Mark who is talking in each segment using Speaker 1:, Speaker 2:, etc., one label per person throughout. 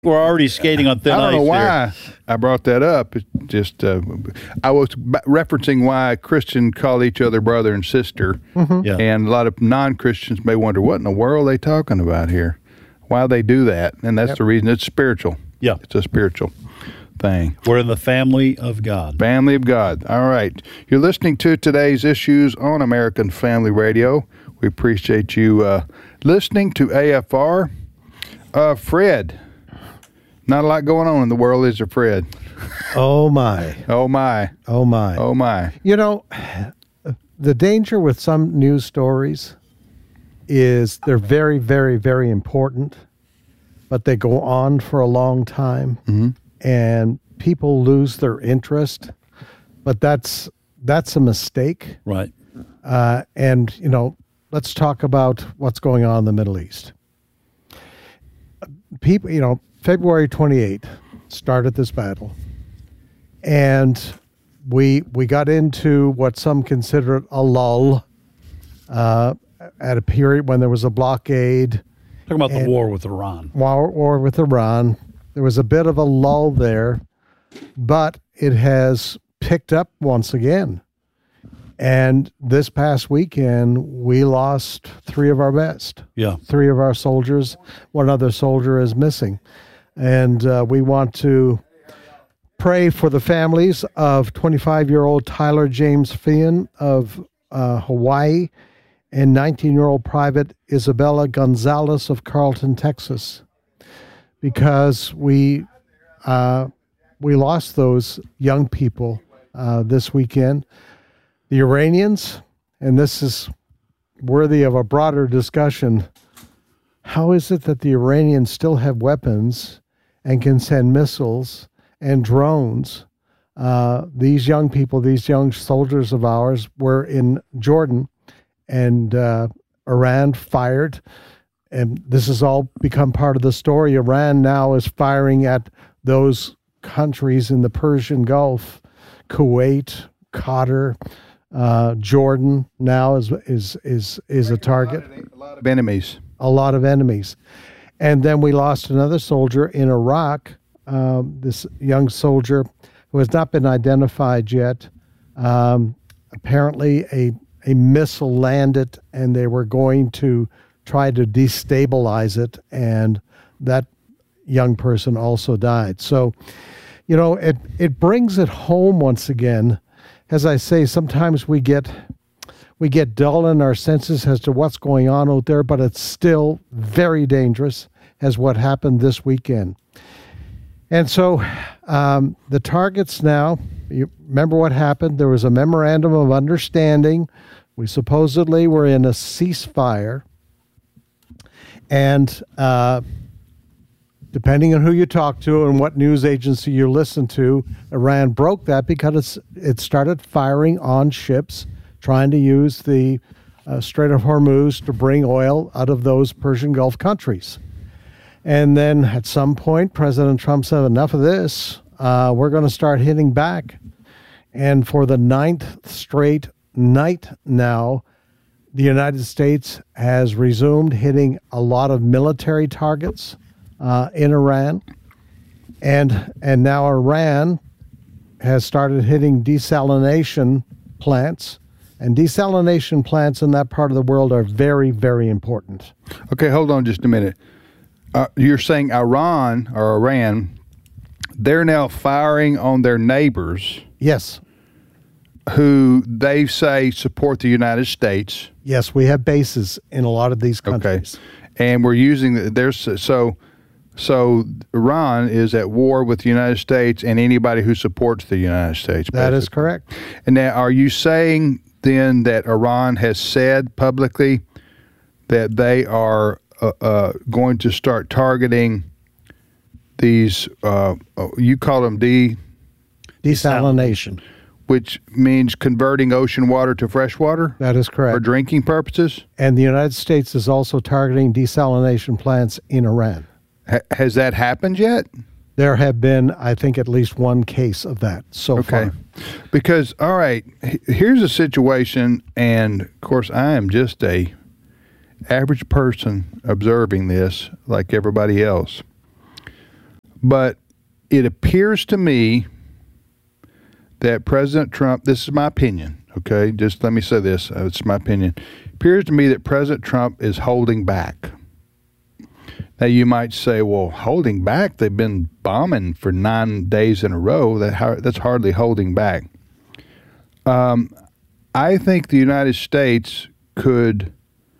Speaker 1: We're already skating on thin ice.
Speaker 2: I don't know why
Speaker 1: here.
Speaker 2: I brought that up. It's just I was referencing why Christians call each other brother and sister,
Speaker 1: Yeah.
Speaker 2: and a lot of non-Christians may wonder what in the world are they talking about here, why they do that, and that's the reason. It's spiritual.
Speaker 1: Yeah.
Speaker 2: It's a spiritual thing.
Speaker 1: We're in the family of God.
Speaker 2: Family of God. All right. You're listening to today's issues on American Family Radio. We appreciate you listening to AFR. Fred. Not a lot going on in the world, is there, Fred?
Speaker 3: Oh, my.
Speaker 2: Oh, my.
Speaker 3: Oh, my.
Speaker 2: Oh, my.
Speaker 3: You know, the danger with some news stories is they're very, very, very important, but they go on for a long time, and people lose their interest. But that's a mistake.
Speaker 1: Right.
Speaker 3: And, you know, let's talk about what's going on in the Middle East. People, you know, February 28th started this battle, and we got into what some consider a lull at a period when there was a blockade.
Speaker 1: Talking about the war with Iran.
Speaker 3: War with Iran. There was a bit of a lull there, but it has picked up once again. And this past weekend, we lost 3 of our best.
Speaker 1: Yeah.
Speaker 3: 3 of our soldiers. 1 other soldier is missing. And we want to pray for the families of 25-year-old Tyler James Feehan of Hawaii and 19-year-old Private Isabella Gonzalez of Carlton, Texas, because we lost those young people this weekend. The Iranians, and this is worthy of a broader discussion, how is it that the Iranians still have weapons and can send missiles and drones? These young people, these young soldiers of ours were in Jordan, and Iran fired, and this has all become part of the story. Iran now is firing at those countries in the Persian Gulf, Kuwait, Qatar, Jordan now is a target.
Speaker 2: A lot of enemies.
Speaker 3: A lot of enemies. And then we lost another soldier in Iraq, this young soldier who has not been identified yet. Apparently a missile landed, and they were going to try to destabilize it, and that young person also died. So, you know, it brings it home once again. As I say, sometimes we get dull in our senses as to what's going on out there, but it's still very dangerous, as what happened this weekend. And so the targets now, you remember what happened? There was a memorandum of understanding. We supposedly were in a ceasefire. And depending on who you talk to and what news agency you listen to, Iran broke that because it started firing on ships, trying to use the Strait of Hormuz to bring oil out of those Persian Gulf countries. And then at some point, President Trump said, enough of this. We're going to start hitting back. And for the 9th straight night now, the United States has resumed hitting a lot of military targets in Iran. And now Iran has started hitting desalination plants. And desalination plants in that part of the world are very, very important.
Speaker 2: Okay, hold on just a minute. You're saying Iran, they're now firing on their neighbors.
Speaker 3: Yes.
Speaker 2: Who they say support the United States.
Speaker 3: Yes, we have bases in a lot of these countries.
Speaker 2: Okay. And we're using so Iran is at war with the United States and anybody who supports the United States.
Speaker 3: That is correct.
Speaker 2: And now, are you saying then that Iran has said publicly that they are going to start targeting these, you call them
Speaker 3: desalination,
Speaker 2: which means converting ocean water to fresh water?
Speaker 3: That is correct.
Speaker 2: For drinking purposes?
Speaker 3: And the United States is also targeting desalination plants in Iran.
Speaker 2: Has that happened yet?
Speaker 3: There have been, I think, at least one case of that so far.
Speaker 2: Because, all right, here's a situation, and, of course, I am just a average person observing this like everybody else. But it appears to me that President Trump, this is my opinion, okay? Just let me say this, it's my opinion. It appears to me that President Trump is holding back. Now, you might say, well, holding back? They've been bombing for 9 days in a row. That's hardly holding back. I think the United States could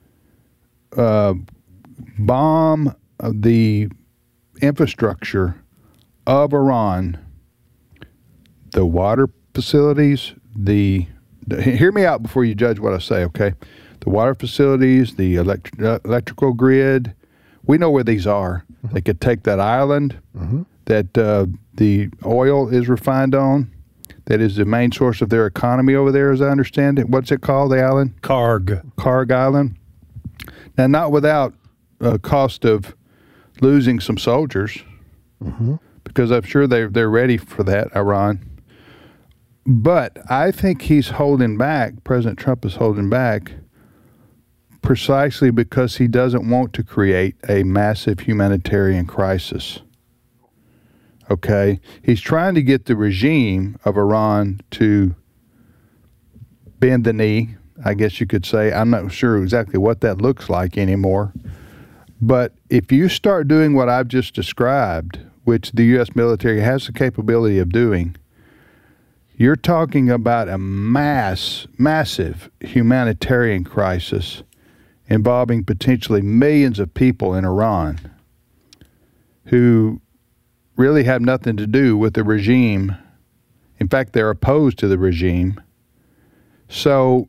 Speaker 2: bomb the infrastructure of Iran, the water facilities, hear me out before you judge what I say, okay? The water facilities, the electrical grid, we know where these are. Mm-hmm. They could take that island that the oil is refined on, that is the main source of their economy over there, as I understand it. What's it called, the island? Karg Island. Now, not without a cost of losing some soldiers, because I'm sure they're ready for that, Iran. But I think he's holding back, President Trump is holding back, precisely because he doesn't want to create a massive humanitarian crisis. Okay? He's trying to get the regime of Iran to bend the knee, I guess you could say. I'm not sure exactly what that looks like anymore. But if you start doing what I've just described, which the U.S. military has the capability of doing, you're talking about a massive humanitarian crisis involving potentially millions of people in Iran who really have nothing to do with the regime. In fact, they're opposed to the regime. So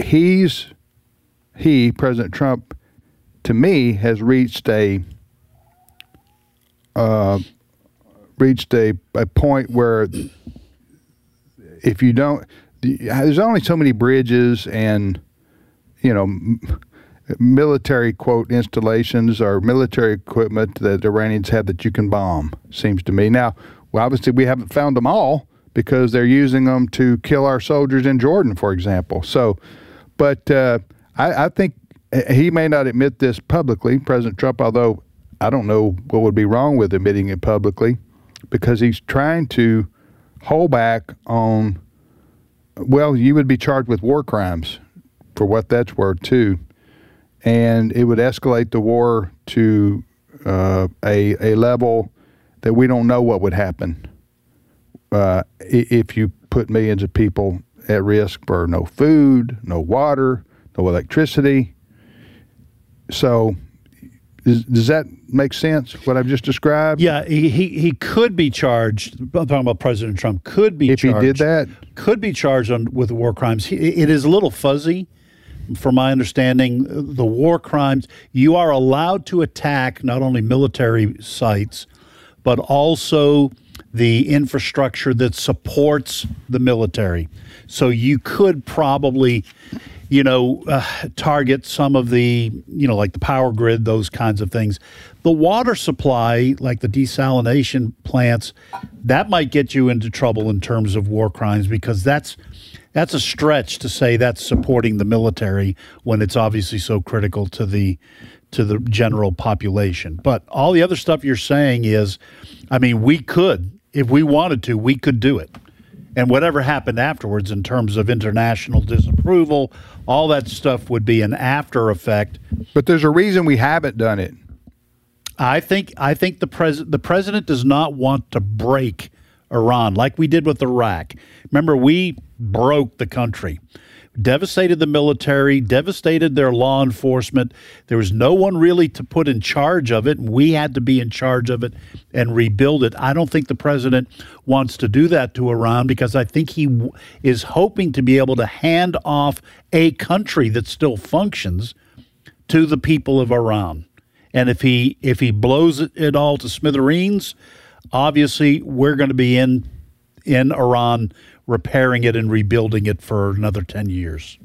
Speaker 2: President Trump, to me, has reached a point where if you don't, there's only so many bridges and, military, quote, installations or military equipment that Iranians have that you can bomb, seems to me. Now, well, obviously we haven't found them all because they're using them to kill our soldiers in Jordan, for example. So, but I think he may not admit this publicly, President Trump, although I don't know what would be wrong with admitting it publicly, because he's trying to hold back on, well, you would be charged with war crimes for what that's worth, too. And it would escalate the war to a level that we don't know what would happen if you put millions of people at risk for no food, no water, no electricity. So does that make sense, what I've just described?
Speaker 1: Yeah, he could be charged. I'm talking about President Trump. Could be
Speaker 2: charged. If he did that?
Speaker 1: Could be charged with war crimes. It is a little fuzzy. From my understanding, the war crimes, you are allowed to attack not only military sites, but also the infrastructure that supports the military. So you could probably, target some of the, like the power grid, those kinds of things. The water supply, like the desalination plants, that might get you into trouble in terms of war crimes, because that's a stretch to say that's supporting the military when it's obviously so critical to the general population. But all the other stuff you're saying is, we could, if we wanted to, we could do it. And whatever happened afterwards in terms of international disapproval, all that stuff would be an after effect.
Speaker 2: But there's a reason we haven't done it.
Speaker 1: I think the president does not want to break Iran like we did with Iraq. Remember, we broke the country, devastated the military, devastated their law enforcement. There was no one really to put in charge of it, and we had to be in charge of it and rebuild it. I don't think the president wants to do that to Iran, because I think he is hoping to be able to hand off a country that still functions to the people of Iran. And if he blows it all to smithereens, obviously we're going to be in Iran repairing it and rebuilding it for another 10 years.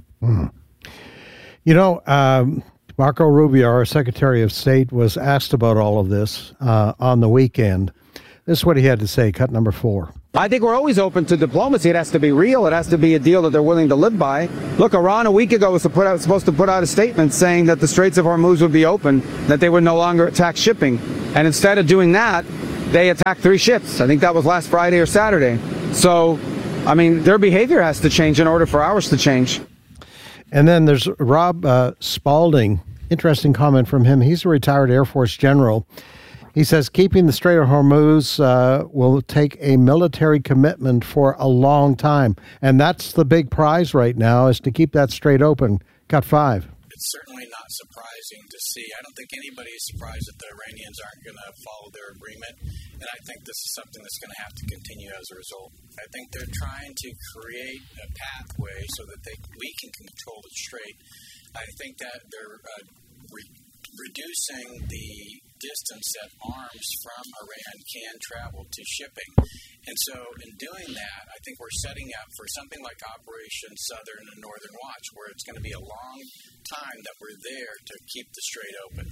Speaker 3: Marco Rubio, our Secretary of State, was asked about all of this on the weekend. This is what he had to say, cut number 4.
Speaker 4: I think we're always open to diplomacy. It has to be real. It has to be a deal that they're willing to live by. Look, Iran a week ago was supposed to put out a statement saying that the Straits of Hormuz would be open, that they would no longer attack shipping. And instead of doing that, they attacked 3 ships. I think that was last Friday or Saturday. So, I mean, their behavior has to change in order for ours to change.
Speaker 3: And then there's Rob Spalding. Interesting comment from him. He's a retired Air Force general. He says keeping the Strait of Hormuz will take a military commitment for a long time. And that's the big prize right now, is to keep that strait open. Cut 5.
Speaker 5: It's certainly not surprising to see. I don't think anybody is surprised that the Iranians aren't going to follow their agreement. And I think this is something that's going to have to continue as a result. I think they're trying to create a pathway so that we can control the strait. I think that they're reducing the distance that arms from Iran can travel to shipping. And so in doing that, I think we're setting up for something like Operation Southern and Northern Watch, where it's going to be a long time that we're there to keep the strait open.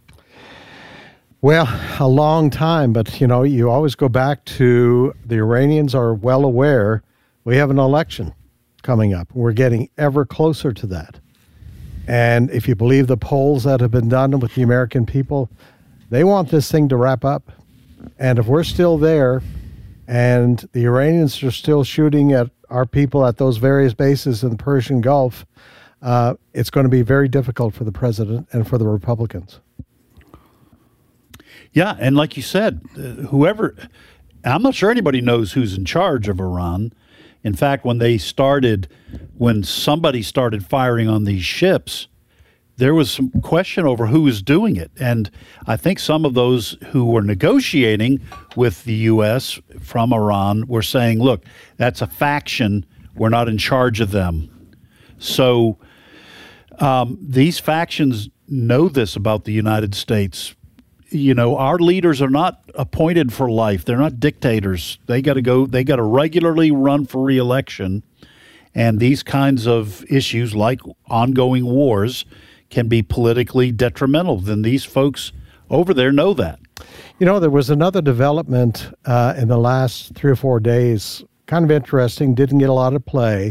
Speaker 3: Well, a long time, but, you know, you always go back to the Iranians are well aware we have an election coming up. We're getting ever closer to that. And if you believe the polls that have been done with the American people, they want this thing to wrap up. And if we're still there and the Iranians are still shooting at our people at those various bases in the Persian Gulf, it's going to be very difficult for the president and for the Republicans.
Speaker 1: Yeah, and like you said, I'm not sure anybody knows who's in charge of Iran. In fact, when somebody started firing on these ships, there was some question over who was doing it. And I think some of those who were negotiating with the U.S. from Iran were saying, look, that's a faction. We're not in charge of them. So these factions know this about the United States. You know, our leaders are not appointed for life. They're not dictators. They got to regularly run for re-election. And these kinds of issues, like ongoing wars, can be politically detrimental. Then these folks over there know that.
Speaker 3: You know, there was another development in the last 3 or 4 days, kind of interesting, didn't get a lot of play.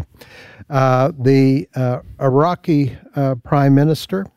Speaker 3: The Iraqi Prime Minister,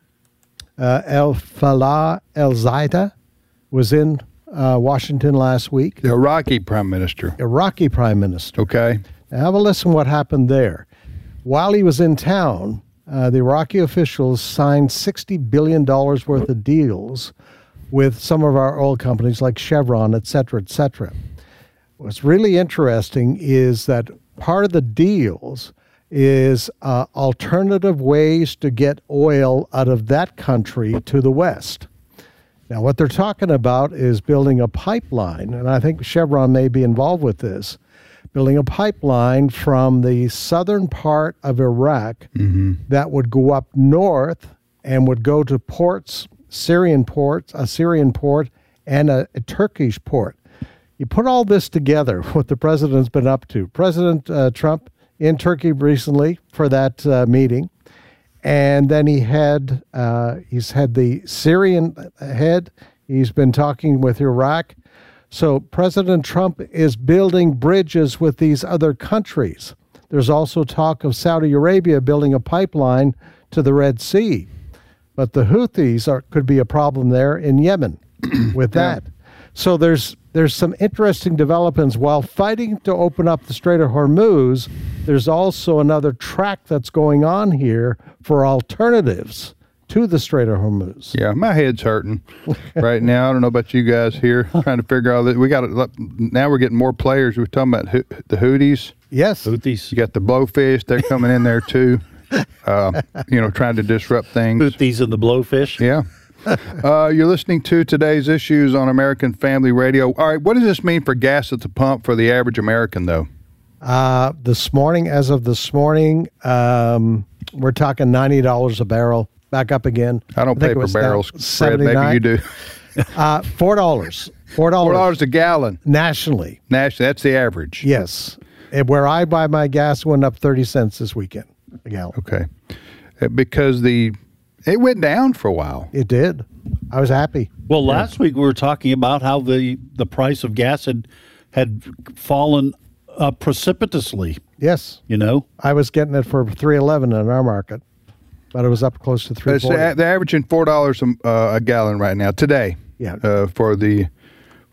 Speaker 3: El-Falah El-Zaida, was in Washington last week.
Speaker 2: The Iraqi Prime Minister.
Speaker 3: Iraqi Prime Minister.
Speaker 2: Okay.
Speaker 3: Now have a listen what happened there. While he was in town, the Iraqi officials signed $60 billion worth of deals with some of our oil companies like Chevron, et cetera, et cetera. What's really interesting is that part of the deals is alternative ways to get oil out of that country to the West. Now, what they're talking about is building a pipeline, and I think Chevron may be involved with this, building a pipeline from the southern part of Iraq that would go up north and would go to ports, a Syrian port, and a Turkish port. You put all this together, what the president's been up to. President Trump in Turkey recently for that meeting. And then he's had the Syrian head. He's been talking with Iraq. So President Trump is building bridges with these other countries. There's also talk of Saudi Arabia building a pipeline to the Red Sea. But the Houthis could be a problem there in Yemen with that. So there's some interesting developments. While fighting to open up the Strait of Hormuz, there's also another track that's going on here for alternatives to the Strait of Hormuz.
Speaker 2: Yeah, my head's hurting right now. I don't know about you guys here, trying to figure out that now we're getting more players. We're talking about the Houthis.
Speaker 3: Yes.
Speaker 1: Houthis.
Speaker 2: You got the Blowfish. They're coming in there too, trying to disrupt things.
Speaker 1: Houthis and the Blowfish.
Speaker 2: Yeah. You're listening to today's issues on American Family Radio. All right, what does this mean for gas at the pump for the average American, though?
Speaker 3: As of this morning, we're talking $90 a barrel. Back up again.
Speaker 2: I don't pay for barrels, Fred. Maybe you do.
Speaker 3: $4.
Speaker 2: $4 a gallon.
Speaker 3: Nationally.
Speaker 2: That's the average.
Speaker 3: Yes. And where I buy my gas went up 30 cents this weekend a gallon.
Speaker 2: Okay. Because it went down for a while.
Speaker 3: It did. I was happy.
Speaker 1: Well, last week we were talking about how the price of gas had fallen precipitously.
Speaker 3: Yes.
Speaker 1: You know?
Speaker 3: I was getting it for $3.11 in our market, but it was up close to $3.40.
Speaker 2: They're averaging $4 a gallon right now, today.
Speaker 3: Yeah.
Speaker 2: For the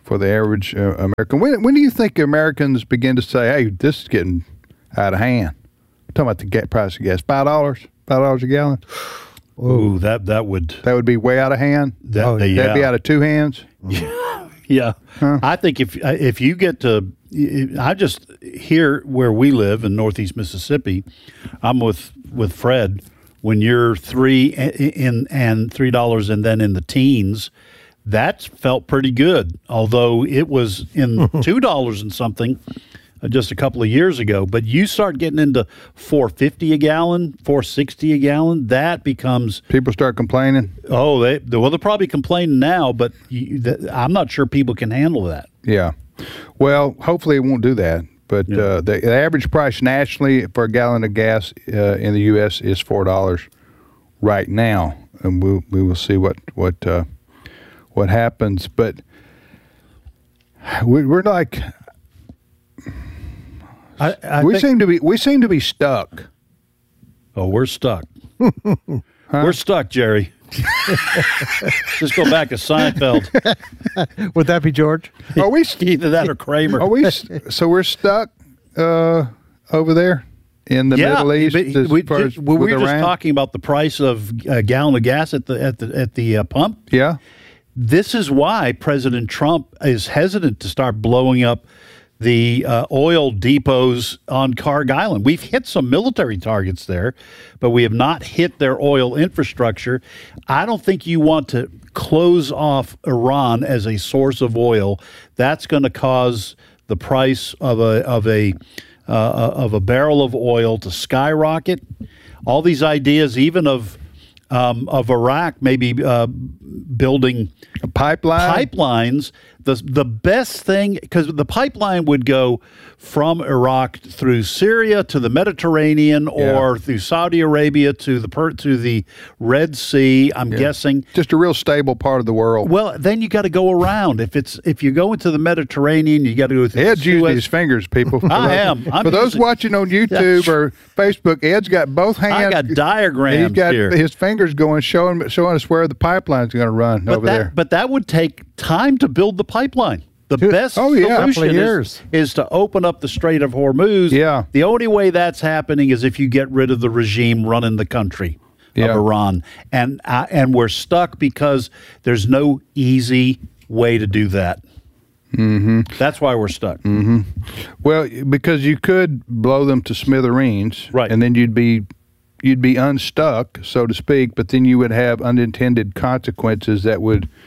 Speaker 2: for the average American. When do you think Americans begin to say, "Hey, this is getting out of hand"? I'm talking about the price of gas, $5 a gallon.
Speaker 1: Ooh, that would
Speaker 2: be way out of hand.
Speaker 1: yeah.
Speaker 2: That'd be out of two hands.
Speaker 1: Yeah. I think if you get to, I just here where we live in Northeast Mississippi, I'm with Fred. When you're $3 and $3 and then in the teens, that felt pretty good. Although it was in $2 and something just a couple of years ago. But you start getting into $4.50 a gallon, $4.60 a gallon, that becomes
Speaker 2: people start complaining.
Speaker 1: Oh, they're probably complaining now, but I'm not sure people can handle that.
Speaker 2: Yeah. Well, hopefully it won't do that. But the average price nationally for a gallon of gas in the U.S. is $4 right now, and we will see what happens. But we're like we seem to be stuck.
Speaker 1: Oh, we're stuck. We're stuck, Jerry. Just go back to Seinfeld.
Speaker 3: Would that be George?
Speaker 2: Are we
Speaker 1: either that or Kramer?
Speaker 2: Are we? So we're stuck over there in the Middle East.
Speaker 1: We were just talking about the price of a gallon of gas at the pump.
Speaker 2: Yeah.
Speaker 1: This is why President Trump is hesitant to start blowing up the oil depots on Carg Island. We've hit some military targets there, but we have not hit their oil infrastructure. I don't think you want to close off Iran as a source of oil. That's going to cause the price of a barrel of oil to skyrocket. All these ideas, even of Iraq maybe building pipelines. The best thing, because the pipeline would go from Iraq through Syria to the Mediterranean or through Saudi Arabia to the Red Sea. I'm guessing
Speaker 2: just a real stable part of the world.
Speaker 1: Well, then you got to go around. If you go into the Mediterranean, you got to go through.
Speaker 2: Ed's using his fingers, people.
Speaker 1: I am.
Speaker 2: For those watching on YouTube or Facebook, Ed's got both hands.
Speaker 1: I got diagrams.
Speaker 2: He's got
Speaker 1: here.
Speaker 2: His fingers going, showing us where the pipeline's going to run over there.
Speaker 1: But that would take time to build the pipeline. The best solution is to open up the Strait of Hormuz.
Speaker 2: Yeah.
Speaker 1: The only way that's happening is if you get rid of the regime running the country of Iran. And we're stuck because there's no easy way to do that.
Speaker 2: Mm-hmm.
Speaker 1: That's why we're stuck.
Speaker 2: Mm-hmm. Well, because you could blow them to smithereens,
Speaker 1: right,
Speaker 2: and then you'd be unstuck, so to speak, but then you would have unintended consequences that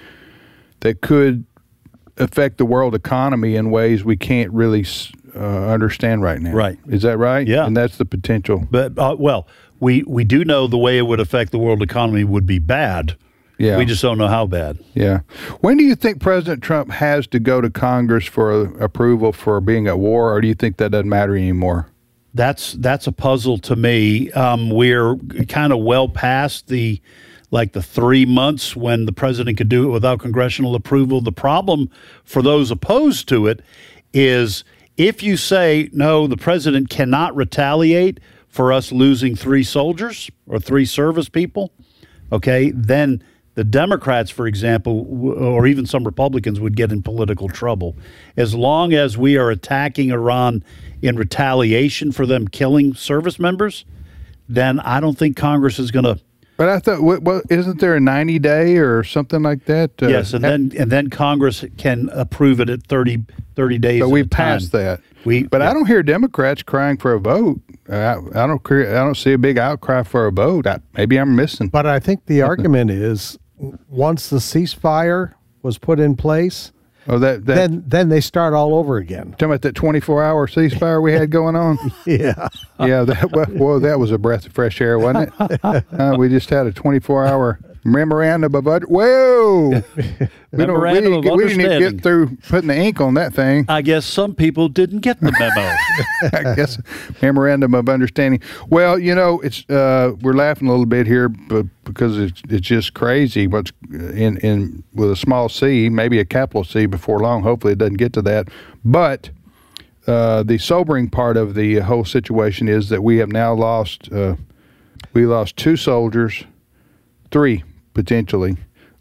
Speaker 2: could affect the world economy in ways we can't really understand right now.
Speaker 1: Right.
Speaker 2: Is that right?
Speaker 1: Yeah.
Speaker 2: And that's the potential.
Speaker 1: But, we do know the way it would affect the world economy would be bad.
Speaker 2: Yeah.
Speaker 1: We just don't know how bad.
Speaker 2: Yeah. When do you think President Trump has to go to Congress for approval for being at war, or do you think that doesn't matter anymore?
Speaker 1: That's a puzzle to me. We're kind of well past the 3 months when the president could do it without congressional approval. The problem for those opposed to it is if you say, no, the president cannot retaliate for us losing 3 soldiers or 3 service people, okay, then the Democrats, for example, or even some Republicans would get in political trouble. As long as we are attacking Iran in retaliation for them killing service members, then I don't think Congress is going to.
Speaker 2: But I thought, isn't there a 90-day or something like that?
Speaker 1: Yes, and then Congress can approve it at 30 days.
Speaker 2: So we passed that. But I don't hear Democrats crying for a vote. I don't see a big outcry for a vote. Maybe I'm missing.
Speaker 3: But I think the argument is once the ceasefire was put in place, then they start all over again.
Speaker 2: Talking about that 24-hour ceasefire we had going on?
Speaker 3: Yeah.
Speaker 2: Yeah, that was a breath of fresh air, wasn't it? We just had a 24-hour memorandum of
Speaker 1: Memorandum of
Speaker 2: we didn't even
Speaker 1: understanding.
Speaker 2: get through putting the ink on that thing.
Speaker 1: I guess some people didn't get the memo.
Speaker 2: I guess memorandum of understanding. Well, it's we're laughing a little bit here, but because it's just crazy. What's in with a small c, maybe a capital C before long. Hopefully, it doesn't get to that. But the sobering part of the whole situation is that we have now lost. We lost 2 soldiers, 3 potentially.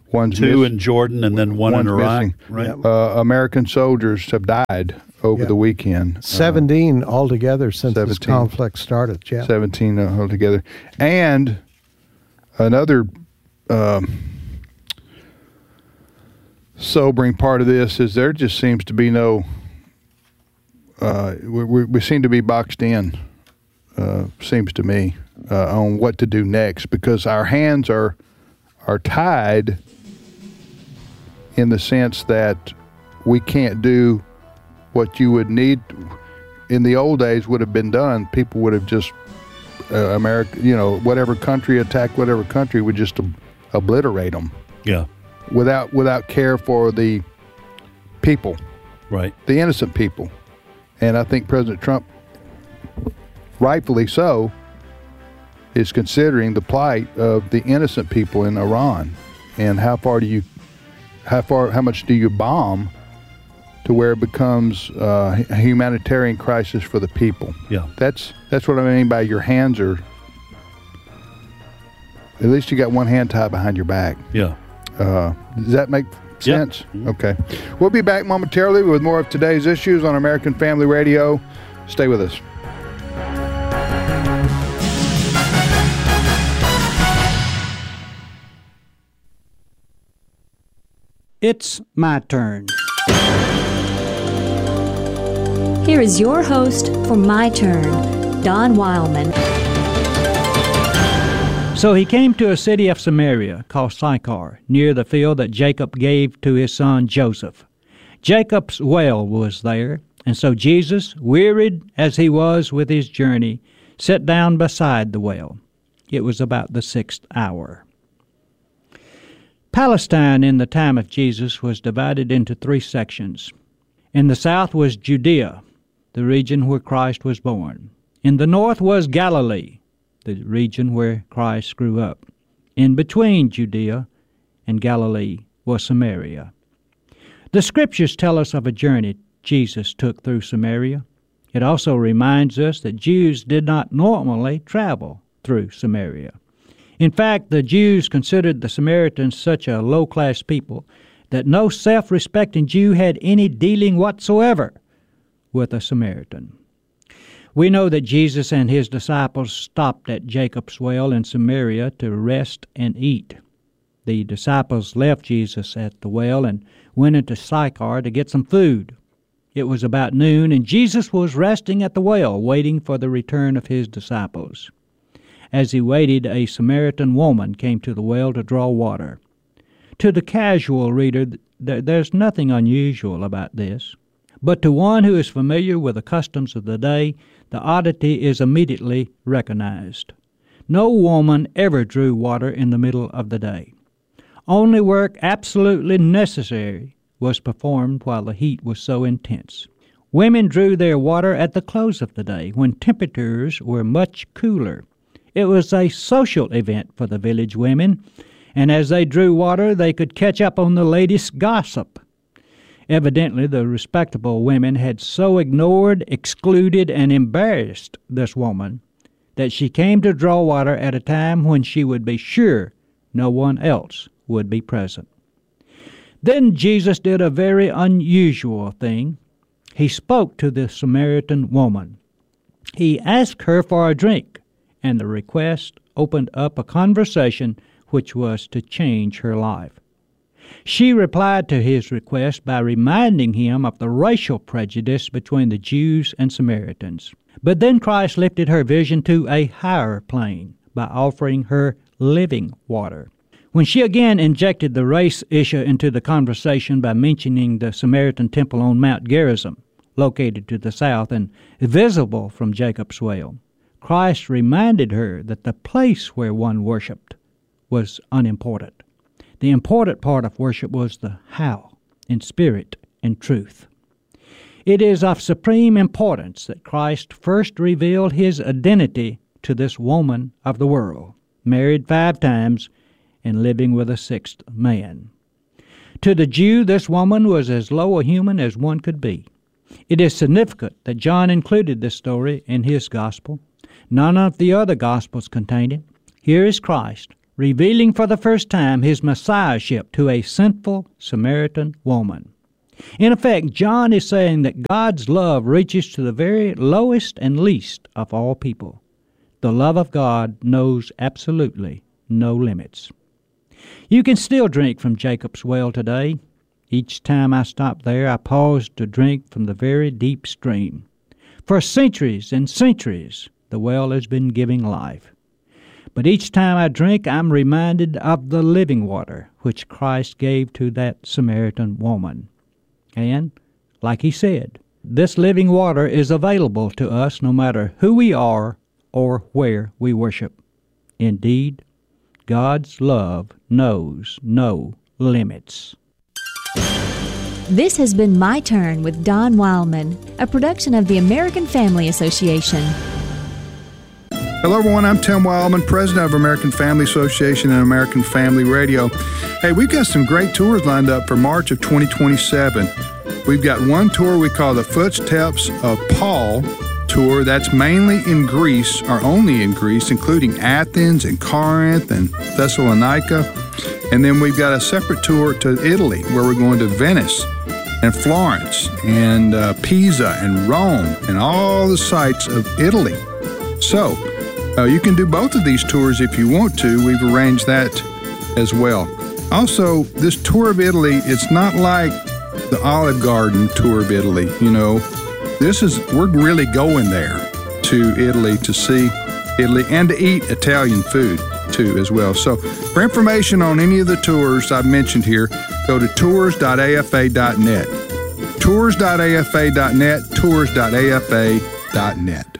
Speaker 2: One's
Speaker 1: Two in Jordan and then one in
Speaker 2: one's
Speaker 1: Iraq.
Speaker 2: missing.
Speaker 1: Right.
Speaker 2: American soldiers have died over the weekend.
Speaker 3: 17 altogether since this
Speaker 2: 17.
Speaker 3: conflict started. Yeah.
Speaker 2: 17 altogether. And another sobering part of this is there just seems to be no, we seem to be boxed in, seems to me, on what to do next, because our hands are tied in the sense that we can't do what you would need in the old days would have been done. People would have just America, whatever country attacked whatever country would just obliterate them.
Speaker 1: Yeah.
Speaker 2: Without care for the people,
Speaker 1: Right.
Speaker 2: the innocent people. And I think President Trump, rightfully so, is considering the plight of the innocent people in Iran, and how much do you bomb to where it becomes a humanitarian crisis for the people.
Speaker 1: Yeah.
Speaker 2: That's what I mean by your hands are, at least you got one hand tied behind your back.
Speaker 1: Yeah.
Speaker 2: Does that make sense?
Speaker 1: Yeah.
Speaker 2: Okay. We'll be back momentarily with more of today's issues on American Family Radio. Stay with us.
Speaker 6: It's my turn.
Speaker 7: Here is your host for My Turn, Don Wildman.
Speaker 6: So he came to a city of Samaria called Sychar, near the field that Jacob gave to his son Joseph. Jacob's well was there, and so Jesus, wearied as he was with his journey, sat down beside the well. It was about the 6th hour. Palestine in the time of Jesus was divided into 3 sections. In the south was Judea, the region where Christ was born. In the north was Galilee, the region where Christ grew up. In between Judea and Galilee was Samaria. The Scriptures tell us of a journey Jesus took through Samaria. It also reminds us that Jews did not normally travel through Samaria. In fact, the Jews considered the Samaritans such a low-class people that no self-respecting Jew had any dealing whatsoever with a Samaritan. We know that Jesus and his disciples stopped at Jacob's well in Samaria to rest and eat. The disciples left Jesus at the well and went into Sychar to get some food. It was about noon, and Jesus was resting at the well, waiting for the return of his disciples. As he waited, a Samaritan woman came to the well to draw water. To the casual reader, there's nothing unusual about this. But to one who is familiar with the customs of the day, the oddity is immediately recognized. No woman ever drew water in the middle of the day. Only work absolutely necessary was performed while the heat was so intense. Women drew their water at the close of the day, when temperatures were much cooler. It was a social event for the village women, and as they drew water, they could catch up on the latest gossip. Evidently, the respectable women had so ignored, excluded, and embarrassed this woman that she came to draw water at a time when she would be sure no one else would be present. Then Jesus did a very unusual thing. He spoke to the Samaritan woman. He asked her for a drink, and the request opened up a conversation which was to change her life. She replied to his request by reminding him of the racial prejudice between the Jews and Samaritans. But then Christ lifted her vision to a higher plane by offering her living water. When she again injected the race issue into the conversation by mentioning the Samaritan temple on Mount Gerizim, located to the south and visible from Jacob's well, Christ reminded her that the place where one worshipped was unimportant. The important part of worship was the how, in spirit and truth. It is of supreme importance that Christ first revealed his identity to this woman of the world, married 5 times and living with a 6th man. To the Jew, this woman was as low a human as one could be. It is significant that John included this story in his gospel. None of the other gospels contained it. Here is Christ revealing for the first time his messiahship to a sinful Samaritan woman. In effect, John is saying that God's love reaches to the very lowest and least of all people. The love of God knows absolutely no limits. You can still drink from Jacob's well today. Each time I stop there, I pause to drink from the very deep stream. For centuries and centuries, the well has been giving life. But each time I drink, I'm reminded of the living water which Christ gave to that Samaritan woman. And, like he said, this living water is available to us no matter who we are or where we worship. Indeed, God's love knows no limits.
Speaker 7: This has been My Turn with Don Wildman, a production of the American Family Association.
Speaker 2: Hello, everyone. I'm Tim Wildman, president of American Family Association and American Family Radio. Hey, we've got some great tours lined up for March of 2027. We've got one tour we call the Footsteps of Paul tour. That's mainly in Greece, or only in Greece, including Athens and Corinth and Thessalonica. And then we've got a separate tour to Italy, where we're going to Venice and Florence and Pisa and Rome and all the sites of Italy. So you can do both of these tours if you want to. We've arranged that as well. Also, this tour of Italy, it's not like the Olive Garden tour of Italy. You know, we're really going there to Italy to see Italy and to eat Italian food too as well. So for information on any of the tours I've mentioned here, go to tours.afa.net. Tours.afa.net, tours.afa.net.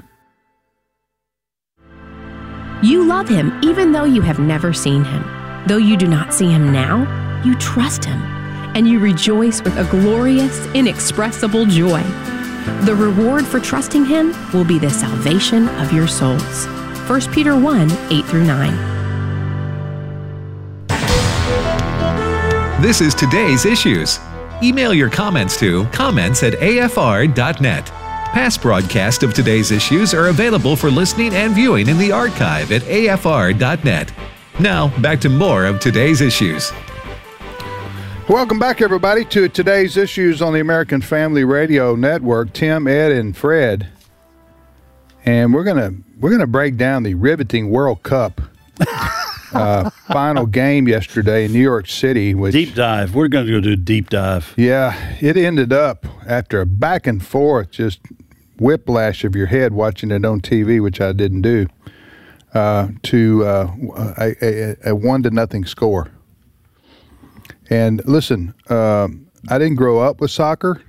Speaker 8: You love him even though you have never seen him. Though you do not see him now, you trust him, and you rejoice with a glorious, inexpressible joy. The reward for trusting him will be the salvation of your souls. 1 Peter 1, 8-9.
Speaker 9: This is Today's Issues. Email your comments to comments@afr.net. Past broadcasts of Today's Issues are available for listening and viewing in the archive at afr.net. Now, back to more of Today's Issues.
Speaker 2: Welcome back, everybody, to Today's Issues on the American Family Radio Network. Tim, Ed, and Fred, and we're gonna break down the riveting World Cup final game yesterday in New York City. Which,
Speaker 1: deep dive. We're going to go do a deep dive.
Speaker 2: Yeah, it ended up after a back and forth, just whiplash of your head watching it on TV, which I didn't do, to a 1-0 score. And listen, I didn't grow up with soccer,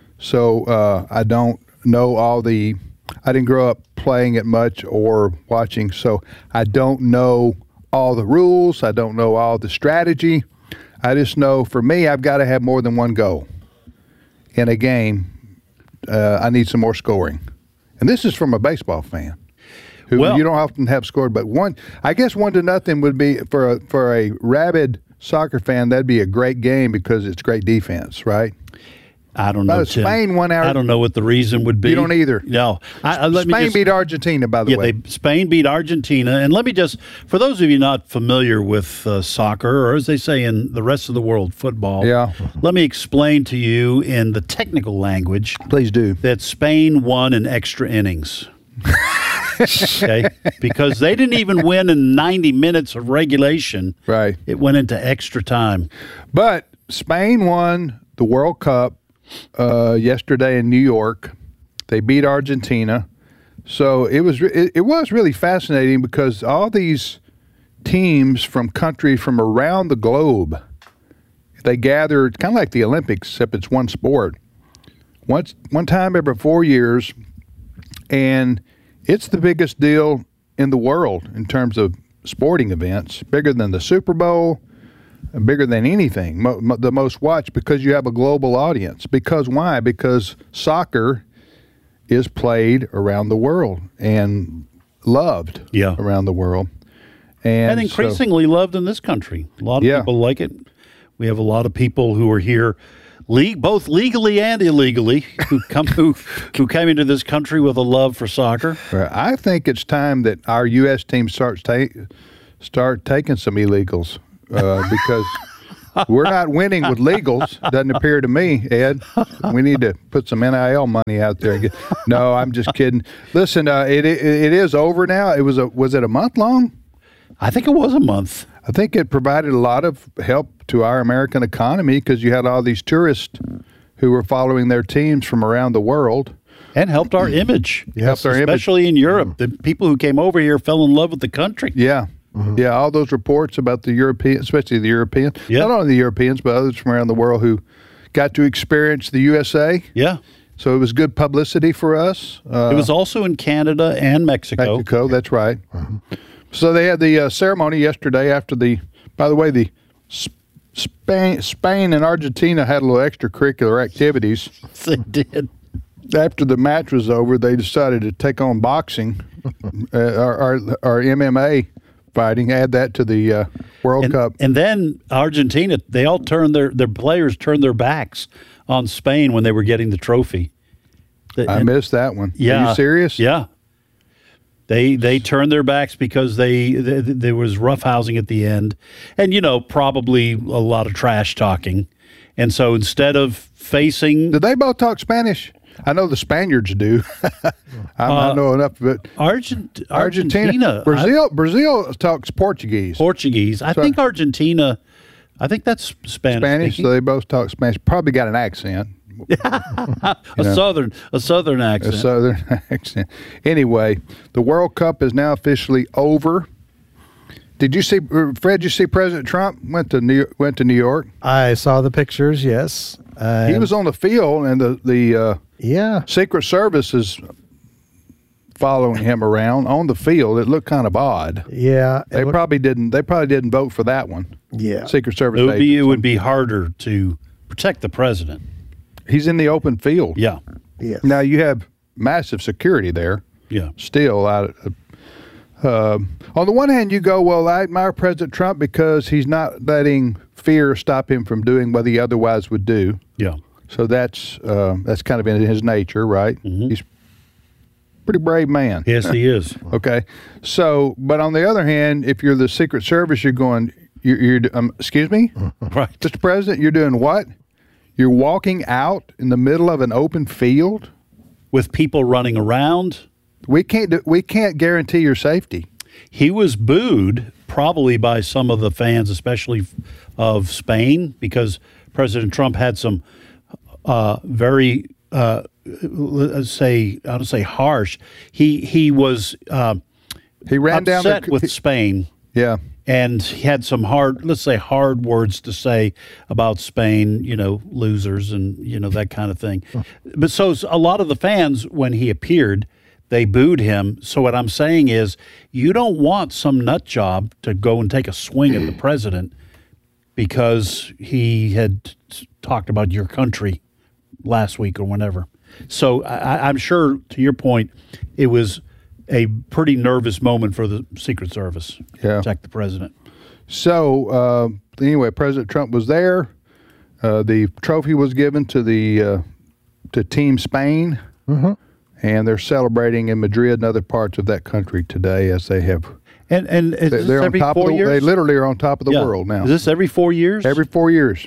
Speaker 2: so I don't know I didn't grow up playing it much or watching, so I don't know all the rules. I don't know all the strategy. I just know, for me, I've got to have more than one goal in a game. I need some more scoring. And this is from a baseball fan who you don't often have scored, but I guess 1-0 would be, for a rabid soccer fan, that'd be a great game because it's great defense, right?
Speaker 1: I don't know.
Speaker 2: Spain won out.
Speaker 1: I don't know what the reason would be.
Speaker 2: You don't either.
Speaker 1: No.
Speaker 2: Spain beat Argentina, by the way.
Speaker 1: Spain beat Argentina. And let me just, for those of you not familiar with soccer, or as they say in the rest of the world, football, let me explain to you in the technical language.
Speaker 2: Please do.
Speaker 1: That Spain won in extra innings. Okay, because they didn't even win in 90 minutes of regulation.
Speaker 2: Right.
Speaker 1: It went into extra time.
Speaker 2: But Spain won the World Cup yesterday in New York. They beat Argentina. So it was really fascinating because all these teams from countries from around the globe, they gathered, kind of like the Olympics, except it's one sport, one time every 4 years, and it's the biggest deal in the world in terms of sporting events, bigger than the Super Bowl, bigger than anything, the most watched, because you have a global audience. Because why? Because soccer is played around the world and loved around the world.
Speaker 1: And increasingly loved in this country. A lot of people like it. We have a lot of people who are here both legally and illegally who came into this country with a love for soccer.
Speaker 2: I think it's time that our U.S. team starts start taking some illegals because we're not winning with legals. Doesn't appear to me, Ed. We need to put some NIL money out there. No, I'm just kidding. Listen, it is over now. Was it a month long?
Speaker 1: I think it was a month.
Speaker 2: I think it provided a lot of help to our American economy because you had all these tourists who were following their teams from around the world.
Speaker 1: And helped our image.
Speaker 2: Helped our image.
Speaker 1: Especially in Europe. The people who came over here fell in love with the country.
Speaker 2: Yeah. Yeah, all those reports about the Europeans, especially the Europeans, not only the Europeans, but others from around the world who got to experience the USA.
Speaker 1: Yeah.
Speaker 2: So it was good publicity for us.
Speaker 1: It was also in Canada and Mexico.
Speaker 2: Mexico, that's right. So they had the ceremony yesterday after by the way, the Spain and Argentina had a little extracurricular activities.
Speaker 1: They did.
Speaker 2: After the match was over, they decided to take on boxing, or MMA fighting, add that to the World Cup.
Speaker 1: And then Argentina, they all turned their players turned their backs on Spain when they were getting the trophy.
Speaker 2: I missed that one.
Speaker 1: Yeah.
Speaker 2: Are you serious?
Speaker 1: Yeah. They turned their backs because there was roughhousing at the end, and probably a lot of trash talking, and so instead of facing,
Speaker 2: did they both talk Spanish? I know the Spaniards do. I know enough of it.
Speaker 1: Argentina,
Speaker 2: Brazil talks Portuguese.
Speaker 1: I think Argentina. I think that's Spanish.
Speaker 2: So they both talk Spanish. Probably got an accent.
Speaker 1: a southern accent.
Speaker 2: A southern accent. Anyway, the World Cup is now officially over. Did you see, Fred? Did you see President Trump went to New York?
Speaker 3: I saw the pictures. Yes,
Speaker 2: he was on the field, and the Secret Service is following him around on the field. It looked kind of odd.
Speaker 3: Yeah,
Speaker 2: they probably didn't vote for that one.
Speaker 3: Yeah,
Speaker 2: Secret Service.
Speaker 1: It would be harder to protect the president.
Speaker 2: He's in the open field.
Speaker 1: Yeah.
Speaker 3: Yes.
Speaker 2: Now you have massive security there.
Speaker 1: Yeah.
Speaker 2: Still out. On the one hand, you go, well, I admire President Trump because he's not letting fear stop him from doing what he otherwise would do.
Speaker 1: Yeah.
Speaker 2: So that's kind of in his nature, right? Mm-hmm. He's a pretty brave man.
Speaker 1: Yes, he is.
Speaker 2: Okay. So, but on the other hand, if you're the Secret Service, you're going, excuse me?
Speaker 1: Right.
Speaker 2: Mr. President, you're doing what? You're walking out in the middle of an open field
Speaker 1: with people running around.
Speaker 2: We can't guarantee your safety.
Speaker 1: He was booed probably by some of the fans, especially of Spain, because President Trump had some very let's say harsh. He was
Speaker 2: he ran
Speaker 1: upset
Speaker 2: down
Speaker 1: with Spain.
Speaker 2: Yeah.
Speaker 1: And he had some hard words to say about Spain, losers and, that kind of thing. But so a lot of the fans, when he appeared, they booed him. So what I'm saying is you don't want some nut job to go and take a swing at the president because he had talked about your country last week or whenever. So I'm sure, to your point, it was a pretty nervous moment for the Secret Service to protect the president.
Speaker 2: So anyway, President Trump was there. The trophy was given to Team Spain, and they're celebrating in Madrid and other parts of that country today as they have.
Speaker 1: And
Speaker 2: they're on
Speaker 1: every
Speaker 2: top
Speaker 1: 4
Speaker 2: of
Speaker 1: years?
Speaker 2: They literally are on top of the world now.
Speaker 1: Is this every 4 years?
Speaker 2: Every 4 years.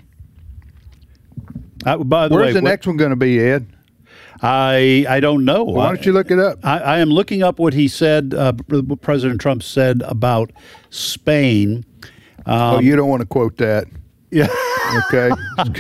Speaker 1: By the way,
Speaker 2: where's the next one going to be, Ed?
Speaker 1: I don't know.
Speaker 2: Well, why don't you look it up?
Speaker 1: I am looking up what he said, what President Trump said about Spain.
Speaker 2: You don't want to quote that.
Speaker 1: Yeah.
Speaker 2: Okay.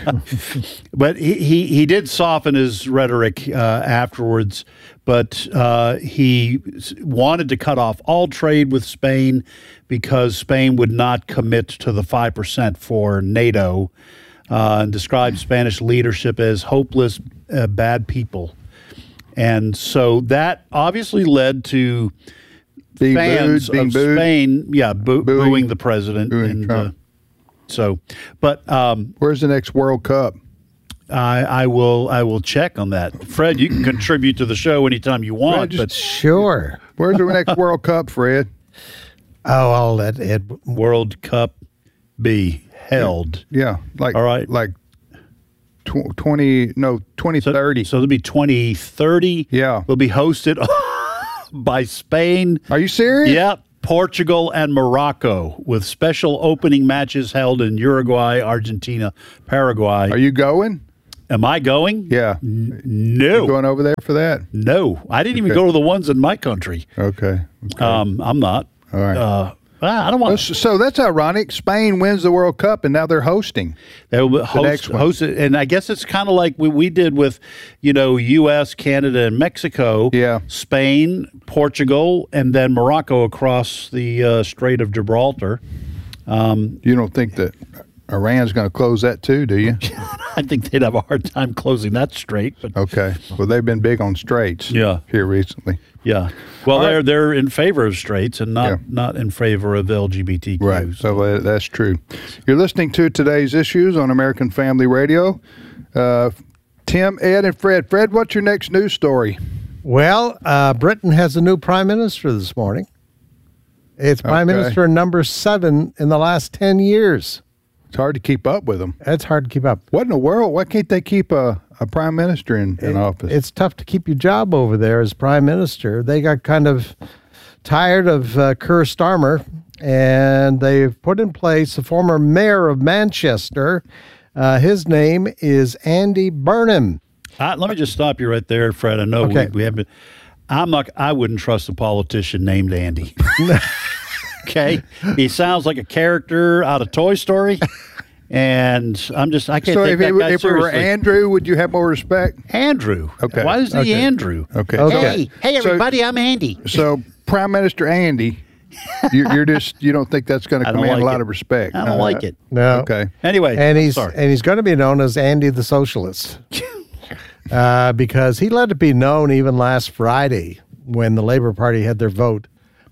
Speaker 1: But he did soften his rhetoric afterwards, but he wanted to cut off all trade with Spain because Spain would not commit to the 5% for NATO, and described Spanish leadership as hopeless, bad people. And so that obviously led to fans of Spain, booing the president.
Speaker 2: Booing Trump.
Speaker 1: Where's
Speaker 2: the next World Cup?
Speaker 1: I will check on that. Fred, you can contribute to the show anytime you want.
Speaker 3: Fred, sure.
Speaker 2: Where's the next World Cup, Fred?
Speaker 3: Oh, I'll let Ed.
Speaker 1: World Cup be held.
Speaker 2: Yeah,
Speaker 1: all right,
Speaker 2: like 2030.
Speaker 1: So it'll be 2030.
Speaker 2: Yeah,
Speaker 1: will be hosted by Spain.
Speaker 2: Are you serious?
Speaker 1: Yep. Portugal, and Morocco, with special opening matches held in Uruguay, Argentina, Paraguay.
Speaker 2: Are you going?
Speaker 1: Am I going?
Speaker 2: Yeah.
Speaker 1: No.
Speaker 2: You going over there for that?
Speaker 1: No. I didn't even go to the ones in my country.
Speaker 2: Okay.
Speaker 1: I'm not.
Speaker 2: All right.
Speaker 1: I don't want.
Speaker 2: So that's ironic. Spain wins the World Cup, and now they're hosting.
Speaker 1: They'll
Speaker 2: next one.
Speaker 1: host it, and I guess it's kind of like we did with, U.S., Canada, and Mexico.
Speaker 2: Yeah.
Speaker 1: Spain, Portugal, and then Morocco across the Strait of Gibraltar.
Speaker 2: You don't think that Iran's going to close that too, do you?
Speaker 1: I think they'd have a hard time closing that strait. But
Speaker 2: Okay. Well, they've been big on straits.
Speaker 1: Yeah.
Speaker 2: Here recently.
Speaker 1: yeah, well,
Speaker 2: All right.
Speaker 1: they're in favor of straits and not in favor of LGBTQ.
Speaker 2: Right. So that's true. You're listening to today's issues on American Family Radio. Tim, Ed, and Fred. Fred, what's your next news story?
Speaker 3: Well, Britain has a new prime minister this morning. It's prime minister number 7 in the last 10 years.
Speaker 2: It's hard to keep up with them.
Speaker 3: It's hard to keep up.
Speaker 2: What in the world? Why can't they keep a prime minister in office?
Speaker 3: It's tough to keep your job over there as prime minister. They got kind of tired of Keir Starmer, and they've put in place a former mayor of Manchester. His name is Andy Burnham.
Speaker 1: Let me just stop you right there, Fred. I know we haven't. I wouldn't trust a politician named Andy. Okay, he sounds like a character out of Toy Story, and I can't
Speaker 2: So
Speaker 1: take that guy
Speaker 2: if it were
Speaker 1: seriously.
Speaker 2: Andrew, would you have more respect?
Speaker 1: Andrew.
Speaker 2: Okay.
Speaker 1: Why is he Andrew?
Speaker 2: Okay.
Speaker 1: Hey, everybody, I'm Andy.
Speaker 2: So Prime Minister Andy, you don't think that's going to command a lot of respect?
Speaker 1: I don't like it.
Speaker 3: No.
Speaker 2: Okay.
Speaker 1: Anyway,
Speaker 3: And he's
Speaker 1: sorry.
Speaker 3: going to be known as Andy the Socialist because he let it be known even last Friday when the Labour Party had their vote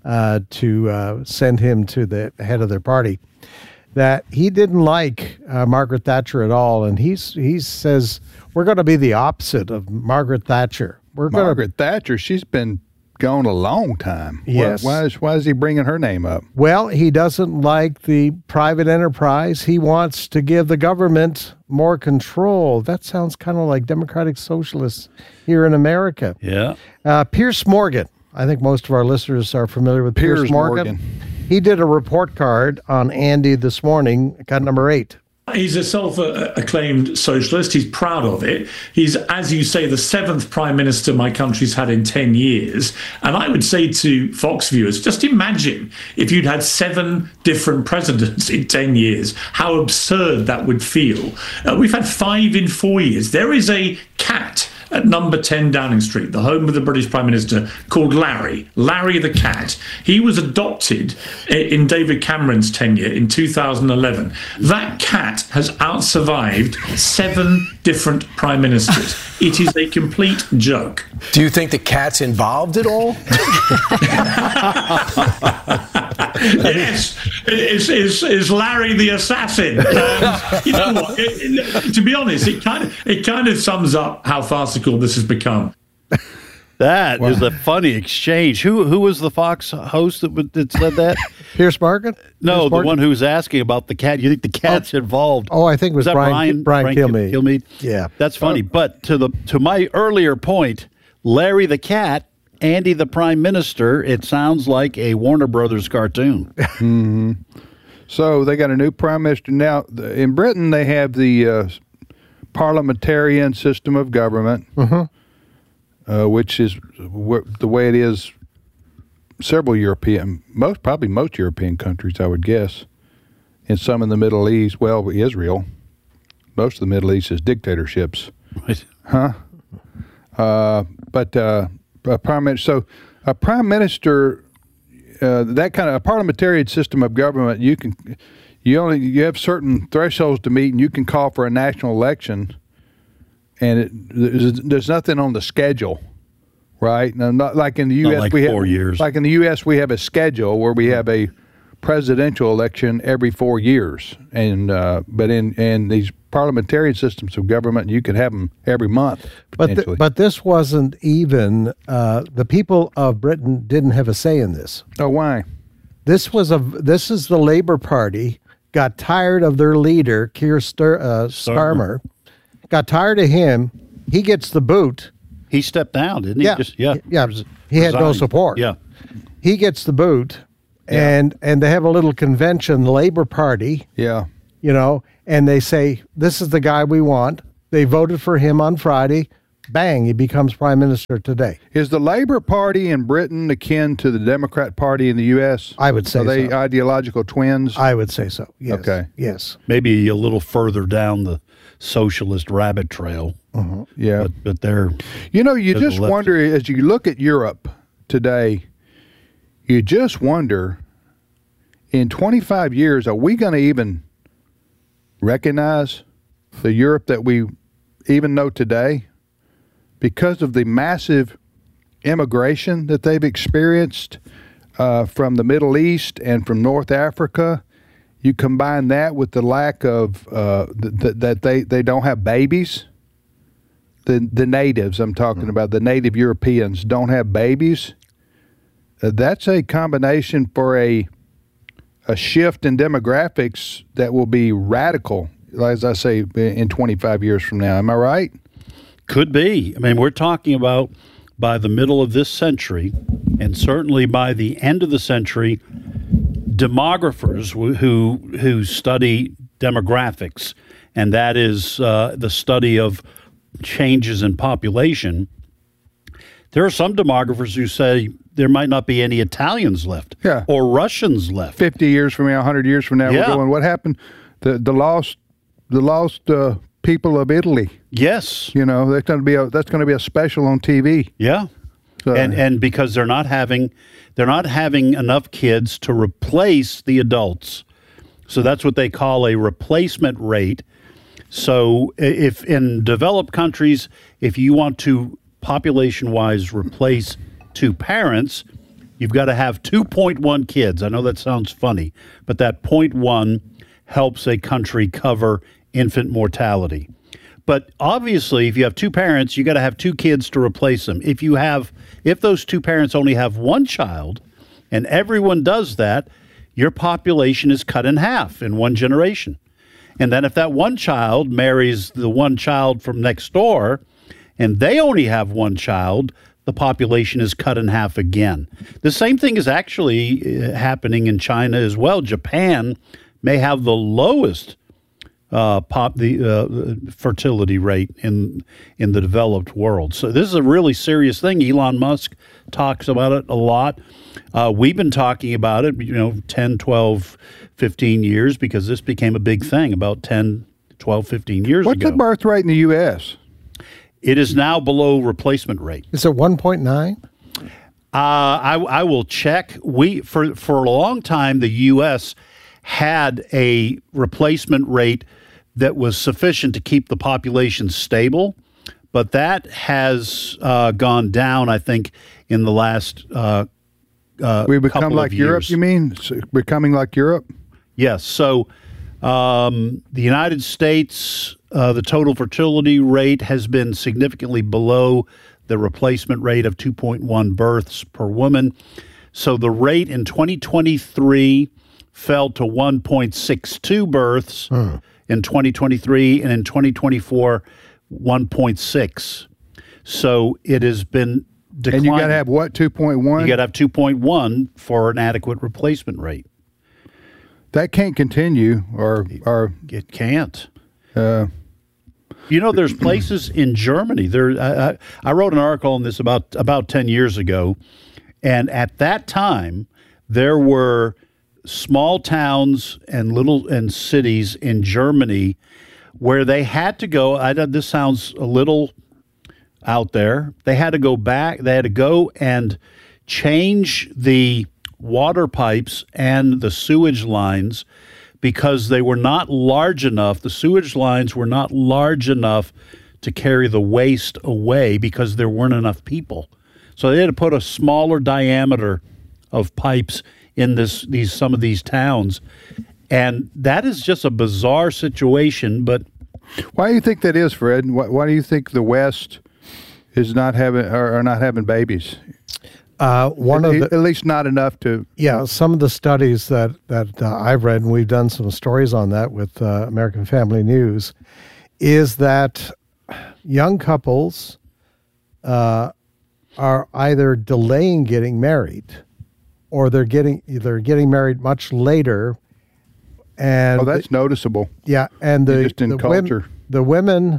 Speaker 3: to send him to the head of their party that he didn't like Margaret Thatcher at all, and he says we're going to be the opposite of Margaret Thatcher.
Speaker 2: Margaret Thatcher, she's been gone a long time.
Speaker 3: Yes.
Speaker 2: Why is he bringing her name up?
Speaker 3: Well, he doesn't like the private enterprise. He wants to give the government more control. That sounds kind of like democratic socialists here in America.
Speaker 1: Yeah.
Speaker 3: Piers Morgan. I think most of our listeners are familiar with Piers Morgan. He did a report card on Andy this morning, cut number 8.
Speaker 10: He's a self-acclaimed socialist. He's proud of it. He's, as you say, the 7th prime minister my country's had in 10 years. And I would say to Fox viewers, just imagine if you'd had 7 different presidents in 10 years, how absurd that would feel. We've had 5 in 4 years. There is a cat at number 10 Downing Street, the home of the British Prime Minister, called Larry the cat. He was adopted in David Cameron's tenure in 2011. That cat has outsurvived 7 different prime ministers. It is a complete joke.
Speaker 11: Do you think the cat's involved at all?
Speaker 10: Yes, is Larry the assassin? You know what? To be honest, it kind of sums up how farcical this has become.
Speaker 1: That is a funny exchange. Who was the Fox host that said that?
Speaker 3: Piers Morgan?
Speaker 1: No,
Speaker 3: Piers
Speaker 1: the
Speaker 3: Morgan?
Speaker 1: one who was asking about the cat. You think the cat's involved?
Speaker 3: Oh, I think it was
Speaker 1: that
Speaker 3: Brian Kilmeade.
Speaker 1: Kilmeade?
Speaker 3: Yeah.
Speaker 1: That's funny. But to my earlier point, Larry the cat, Andy the Prime Minister, it sounds like a Warner Brothers cartoon.
Speaker 2: Mm-hmm. So they got a new prime minister. Now, in Britain, they have the parliamentarian system of government, which is the way it is several probably most European countries, I would guess. In some in the Middle East, well, Israel, most of the Middle East is dictatorships.
Speaker 1: Right.
Speaker 2: Huh? But a prime minister. So a prime minister, that kind of a parliamentarian system of government, you have certain thresholds to meet, and you can call for a national election, and there's nothing on the schedule, right? Now, not like in the U.S.
Speaker 1: Like
Speaker 2: we
Speaker 1: 4
Speaker 2: have,
Speaker 1: years.
Speaker 2: Like in the U.S. we have a schedule where we have a presidential election every 4 years, and but in these parliamentarian systems of government, you could have them every month.
Speaker 3: But this wasn't even the people of Britain didn't have a say in this.
Speaker 2: Oh, why?
Speaker 3: This is the Labour Party got tired of their leader Keir Starmer, got tired of him. He gets the boot.
Speaker 1: He stepped down, didn't he?
Speaker 3: Yeah, he had no
Speaker 1: Resigned.
Speaker 3: support.
Speaker 1: Yeah,
Speaker 3: he gets the boot, and they have a little convention, the Labor Party.
Speaker 2: Yeah.
Speaker 3: You know, and they say, this is the guy we want. They voted for him on Friday. Bang, he becomes prime minister today.
Speaker 2: Is the Labor Party in Britain akin to the Democrat Party in the U.S.?
Speaker 3: I would say so.
Speaker 2: Are they ideological twins?
Speaker 3: I would say so, yes.
Speaker 2: Okay.
Speaker 3: Yes.
Speaker 1: Maybe a little further down the socialist rabbit trail.
Speaker 2: Yeah.
Speaker 1: But they're...
Speaker 2: You know, you just wonder, as you look at Europe today, you just wonder, in 25 years, are we going to even recognize the Europe that we even know today? Because of the massive immigration that they've experienced from the Middle East and from North Africa, you combine that with the lack of that they don't have babies. The natives I'm talking about, the native Europeans don't have babies. That's a combination for a shift in demographics that will be radical, as I say, in 25 years from now. Am I right?
Speaker 1: Could be. I mean, we're talking about by the middle of this century, and certainly by the end of the century, demographers who study demographics, and that is the study of changes in population. There are some demographers who say there might not be any Italians left, or Russians left.
Speaker 2: 50 years from now, 100 years from now, we're going, what happened? The lost people of Italy.
Speaker 1: Yes.
Speaker 2: You know, that's going to be a special on TV.
Speaker 1: Yeah. So, and because they're not having enough kids to replace the adults. So that's what they call a replacement rate. So if in developed countries, if you want to population-wise replace two parents, you've got to have 2.1 kids. I know that sounds funny, but that 0.1 helps a country cover infant mortality. But obviously, if you have two parents, you got to have two kids to replace them. If those two parents only have one child, and everyone does that, your population is cut in half in one generation. And then if that one child marries the one child from next door, and they only have one child, the population is cut in half again. The same thing is actually happening in China as well. Japan may have the lowest fertility rate in the developed world. So this is a really serious thing. Elon Musk talks about it a lot. We've been talking about it, 10, 12, 15 years, because this became a big thing about 10, 12, 15 years ago.
Speaker 2: What's the birth rate in the U.S.?
Speaker 1: It is now below replacement rate.
Speaker 3: Is it 1.9?
Speaker 1: I will check. For a long time, the U.S. had a replacement rate that was sufficient to keep the population stable, but that has gone down, I think, in the last
Speaker 2: we become
Speaker 1: couple
Speaker 2: like
Speaker 1: of
Speaker 2: Europe,
Speaker 1: years.
Speaker 2: you mean? Becoming like Europe?
Speaker 1: Yes. So the United States, the total fertility rate has been significantly below the replacement rate of 2.1 births per woman. So the rate in 2023 fell to 1.62 births in 2023, and in 2024, 1.6. So it has been declining.
Speaker 2: And you got to have what, 2.1?
Speaker 1: You got to have 2.1 for an adequate replacement rate.
Speaker 2: That can't continue, or
Speaker 1: it can't. There's places in Germany. I wrote an article on this about 10 years ago, and at that time there were small towns and cities in Germany where they had to go. This sounds a little out there. They had to go back. They had to go and change the water pipes and the sewage lines because they were not large enough. The sewage lines were not large enough to carry the waste away because there weren't enough people. So they had to put a smaller diameter of pipes in some of these towns. And that is just a bizarre situation. But
Speaker 2: why do you think that is, Fred? Why do you think the West is not having babies?
Speaker 3: At
Speaker 2: least not enough to.
Speaker 3: Yeah, some of the studies that I've read, and we've done some stories on that with American Family News, is that young couples are either delaying getting married or they're getting married much later. And
Speaker 2: that's noticeable.
Speaker 3: Yeah, and
Speaker 2: just in culture.
Speaker 3: The women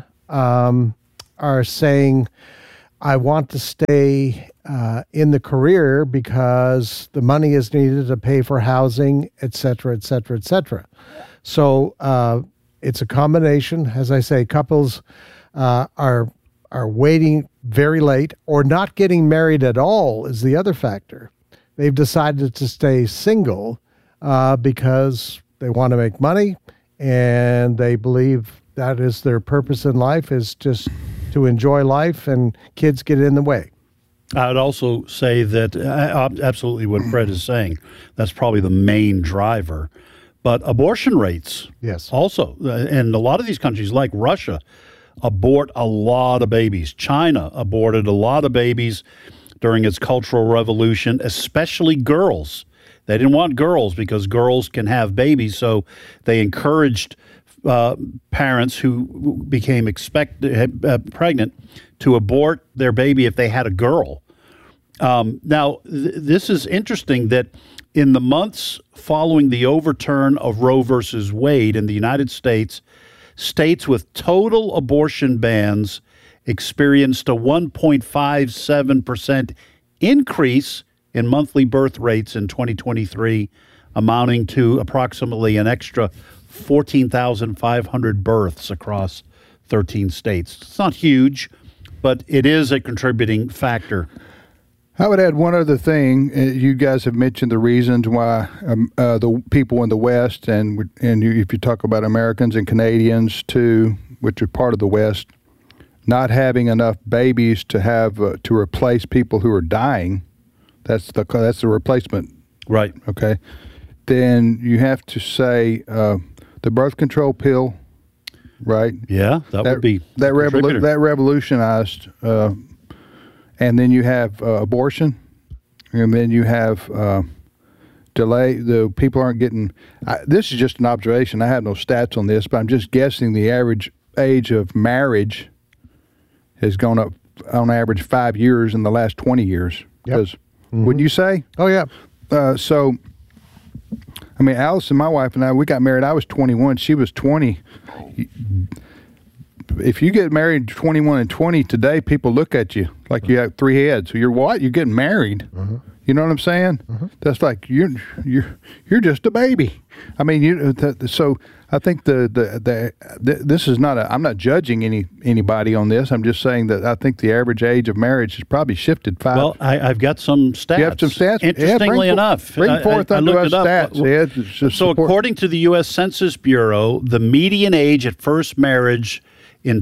Speaker 3: are saying, I want to stay in the career because the money is needed to pay for housing, et cetera, et cetera, et cetera. So it's a combination. As I say, couples are waiting very late or not getting married at all is the other factor. They've decided to stay single because they want to make money and they believe that is their purpose in life, is just to enjoy life, and kids get in the way.
Speaker 1: I would also say that absolutely what Fred is saying, that's probably the main driver. But abortion rates,
Speaker 3: yes,
Speaker 1: also, and a lot of these countries like Russia abort a lot of babies. China aborted a lot of babies during its Cultural Revolution, especially girls. They didn't want girls because girls can have babies, so they encouraged parents who became pregnant to abort their baby if they had a girl. Now, this is interesting that in the months following the overturn of Roe versus Wade in the United States, states with total abortion bans experienced a 1.57% increase in monthly birth rates in 2023, amounting to approximately an extra 14,500 births across 13 states. It's not huge, but it is a contributing factor.
Speaker 2: I would add one other thing. You guys have mentioned the reasons why the people in the West, and if you talk about Americans and Canadians too, which are part of the West, not having enough babies to have to replace people who are dying. That's the replacement,
Speaker 1: right?
Speaker 2: Okay, then you have to say the birth control pill, right?
Speaker 1: Yeah, that would be
Speaker 2: that revolutionized. And then you have abortion, and then you have delay. The people aren't getting. This is just an observation. I have no stats on this, but I'm just guessing the average age of marriage has gone up on average 5 years in the last 20 years. Yep. Would you say?
Speaker 3: Oh yeah.
Speaker 2: So, I mean, Allison, my wife, and I, we got married. I was 21. She was 20. If you get married 21 and 20 today, people look at you like you have three heads. So you're what? You're getting married. Uh-huh. You know what I'm saying? Uh-huh. That's like you're just a baby. I mean, so I think this is not I'm not judging anybody on this. I'm just saying that I think the average age of marriage has probably shifted 5.
Speaker 1: Well, I've got some stats.
Speaker 2: You have some stats?
Speaker 1: Interestingly enough,
Speaker 2: bring forth unto us stats.
Speaker 1: So according to the U.S. Census Bureau, the median age at first marriage in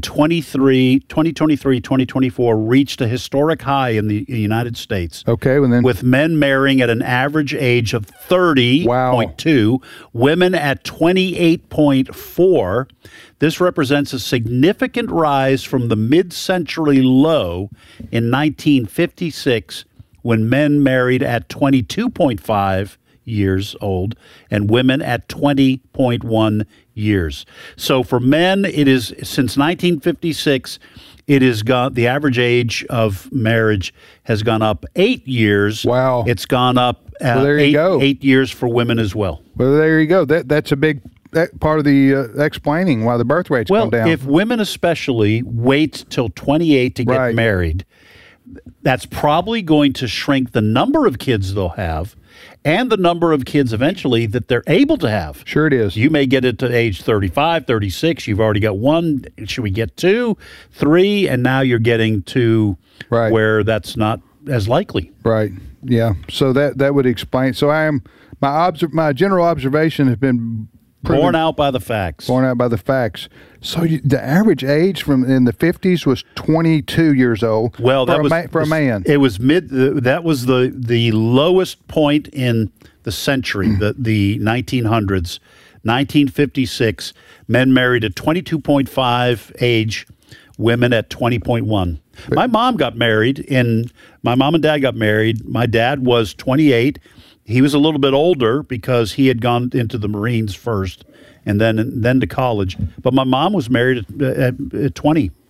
Speaker 1: 2023-2024 reached a historic high in the United States.
Speaker 2: Okay, well then,
Speaker 1: with men marrying at an average age of 30.2, women at 28.4. This represents a significant rise from the mid-century low in 1956 when men married at 22.5 years old and women at 20.1 years. So for men, it is since 1956, it has gone. The average age of marriage has gone up 8 years.
Speaker 2: Wow!
Speaker 1: It's gone up
Speaker 2: well, there you go.
Speaker 1: 8 years for women as well.
Speaker 2: Well, there you go. That's a big part of the explaining why the birth rates come down.
Speaker 1: If women especially wait till 28 to get married, that's probably going to shrink the number of kids they'll have and the number of kids eventually that they're able to have.
Speaker 2: Sure it is.
Speaker 1: You may get it to age 35, 36. You've already got one. Should we get 2, 3? And now you're getting to where that's not as likely.
Speaker 2: Right. Yeah. So that would explain. So my general observation has been
Speaker 1: borne out by the facts.
Speaker 2: Borne out by the facts. So the average age in the 50s was 22 years old.
Speaker 1: Well,
Speaker 2: for a man.
Speaker 1: It was that was the lowest point in the century, the 1900s. 1956, men married at 22.5 age, women at 20.1. My mom got married my mom and dad got married. My dad was 28. He was a little bit older because he had gone into the Marines first and then to college. But my mom was married at 20.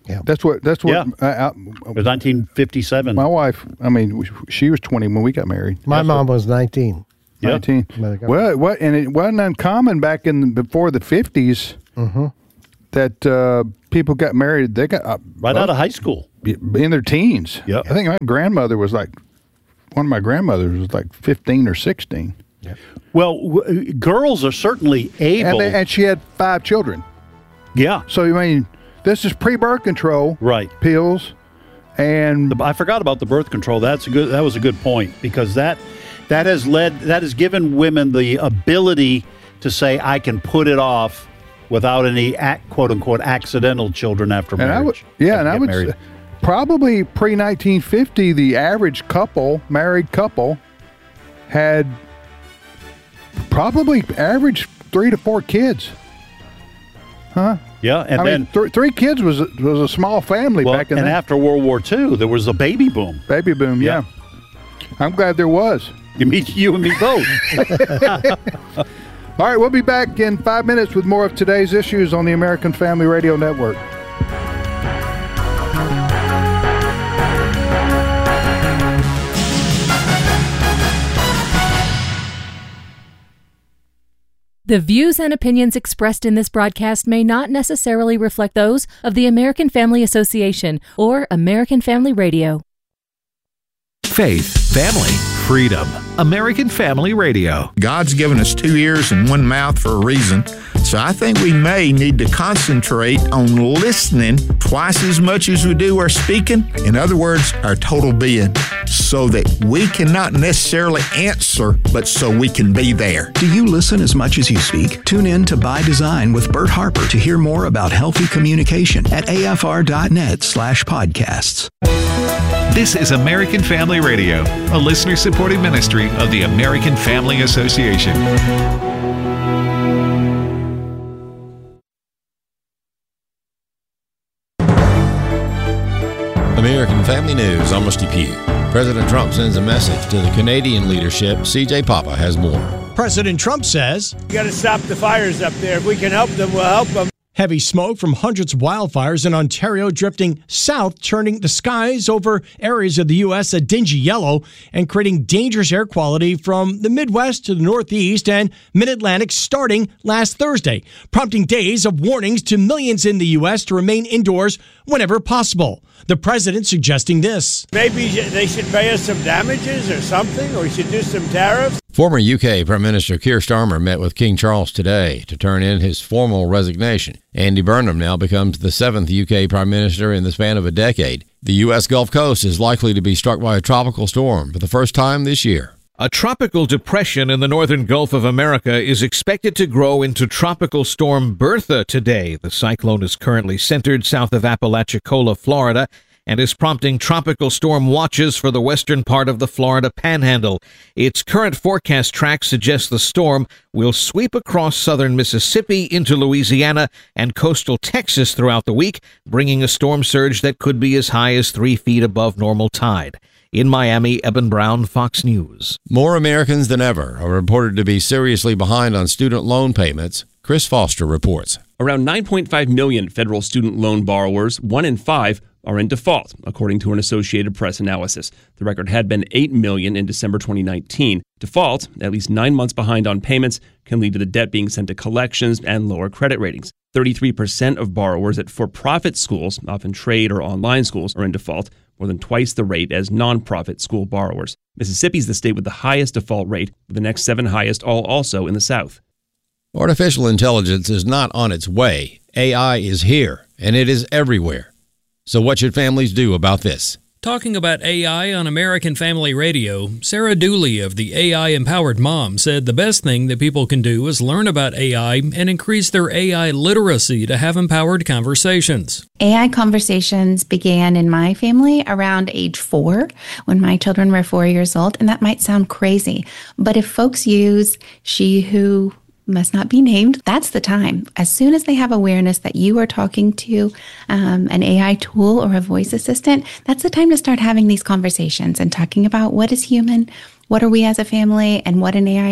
Speaker 3: Yeah.
Speaker 2: That's what.
Speaker 1: It was 1957.
Speaker 2: My wife. I mean, she was 20 when we got married.
Speaker 3: My mom was 19.
Speaker 2: 19. Well, and it wasn't uncommon back before the 50s that people got married. They got
Speaker 1: right out of high school
Speaker 2: in their teens.
Speaker 1: Yeah,
Speaker 2: I think my grandmother was like, one of my grandmothers was like 15 or 16.
Speaker 1: Yeah. Well, girls are certainly able,
Speaker 2: and she had 5 children.
Speaker 1: Yeah.
Speaker 2: So I mean, this is pre-birth control,
Speaker 1: right?
Speaker 2: Pills, and
Speaker 1: I forgot about the birth control. That was a good point, because that has given women the ability to say, I can put it off without any quote unquote accidental children after marriage.
Speaker 2: I would say, probably pre-1950, the average married couple, had probably average 3 to 4 kids. Huh?
Speaker 1: Yeah, and then
Speaker 2: 3 kids was a small family back in then.
Speaker 1: And after World War II, there was a baby boom.
Speaker 2: Baby boom, yeah. I'm glad there was.
Speaker 1: You and me both.
Speaker 2: All right, we'll be back in 5 minutes with more of today's issues on the American Family Radio Network.
Speaker 12: The views and opinions expressed in this broadcast may not necessarily reflect those of the American Family Association or American Family Radio.
Speaker 9: Faith, family, freedom. American Family Radio.
Speaker 13: God's given us 2 ears and 1 mouth for a reason. So I think we may need to concentrate on listening twice as much as we do our speaking. In other words, our total being, so that we can not necessarily answer, but so we can be there.
Speaker 14: Do you listen as much as you speak? Tune in to By Design with Bert Harper to hear more about healthy communication at afr.net/podcasts.
Speaker 9: This is American Family Radio, a listener-supported ministry of the American Family Association.
Speaker 15: American Family News, I'm Rusty Pugh. President Trump sends a message to the Canadian leadership. CJ Papa has more.
Speaker 16: President Trump says,
Speaker 17: "We got to stop the fires up there. If we can help them, we'll help them."
Speaker 16: Heavy smoke from hundreds of wildfires in Ontario drifting south, turning the skies over areas of the U.S. a dingy yellow and creating dangerous air quality from the Midwest to the Northeast and Mid-Atlantic starting last Thursday, prompting days of warnings to millions in the U.S. to remain indoors whenever possible. The president suggesting this.
Speaker 17: Maybe they should pay us some damages or something, or we should do some tariffs.
Speaker 15: Former UK Prime Minister Keir Starmer met with King Charles today to turn in his formal resignation. Andy Burnham now becomes the 7th UK Prime Minister in the span of a decade. The U.S. Gulf Coast is likely to be struck by a tropical storm for the first time this year.
Speaker 18: A tropical depression in the northern Gulf of America is expected to grow into Tropical Storm Bertha today. The cyclone is currently centered south of Apalachicola, Florida, and is prompting tropical storm watches for the western part of the Florida Panhandle. Its current forecast track suggests the storm will sweep across southern Mississippi into Louisiana and coastal Texas throughout the week, bringing a storm surge that could be as high as 3 feet above normal tide. In Miami, Eben Brown, Fox News.
Speaker 15: More Americans than ever are reported to be seriously behind on student loan payments. Chris Foster reports.
Speaker 19: Around 9.5 million federal student loan borrowers, 1 in 5, are in default, according to an Associated Press analysis. The record had been 8 million in December 2019. Default, at least 9 months behind on payments, can lead to the debt being sent to collections and lower credit ratings. 33% of borrowers at for-profit schools, often trade or online schools, are in default, more than twice the rate as non-profit school borrowers. Mississippi is the state with the highest default rate, with the next 7 highest, all also in the South.
Speaker 15: Artificial intelligence is not on its way. AI is here, and it is everywhere. So what should families do about this?
Speaker 20: Talking about AI on American Family Radio, Sarah Dooley of the AI Empowered Mom said the best thing that people can do is learn about AI and increase their AI literacy to have empowered conversations.
Speaker 21: AI conversations began in my family around age 4, when my children were 4 years old, and that might sound crazy, but if folks use she who must not be named, that's the time. As soon as they have awareness that you are talking to an AI tool or a voice assistant, that's the time to start having these conversations and talking about what is human, what are we as a family, and what an AI is.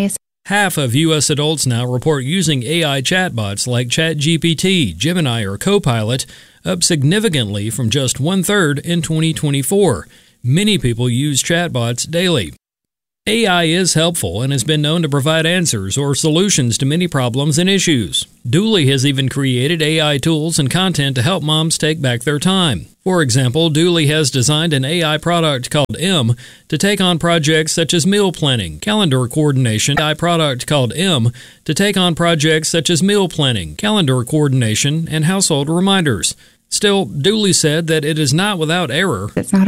Speaker 20: Half of U.S. adults now report using AI chatbots like ChatGPT, Gemini, or Copilot, up significantly from just 1/3 in 2024. Many people use chatbots daily. AI is helpful and has been known to provide answers or solutions to many problems and issues. Dooley has even created AI tools and content to help moms take back their time. For example, Dooley has designed an AI product called M to take on projects such as meal planning, calendar coordination, AI product called M to take on projects such as meal planning, calendar coordination, and household reminders. Still, Dooley said that it is not without error.
Speaker 21: It's not